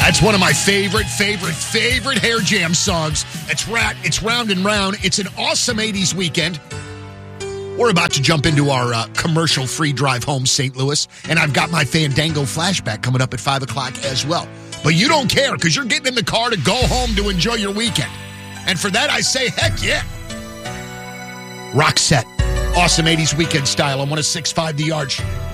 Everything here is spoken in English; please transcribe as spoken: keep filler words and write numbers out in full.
That's one of my favorite, favorite, favorite Hair Jam songs. It's rat. It's round and round. It's an awesome eighties weekend. We're about to jump into our uh, commercial-free drive home, Saint Louis, and I've got my Fandango flashback coming up at five o'clock as well. But you don't care because you're getting in the car to go home to enjoy your weekend. And for that, I say, heck yeah. Roxette, awesome eighties weekend style on one oh six point five The Arch.